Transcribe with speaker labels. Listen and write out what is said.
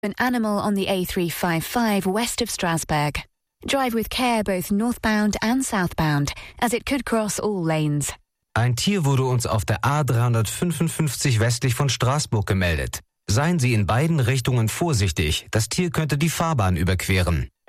Speaker 1: An animal on the A355 west of Strasbourg. Drive with care both northbound and southbound, as it could cross all lanes.
Speaker 2: Ein Tier wurde uns auf der A355 westlich von Straßburg gemeldet. Seien Sie in beiden Richtungen vorsichtig, das Tier könnte die Fahrbahn überqueren.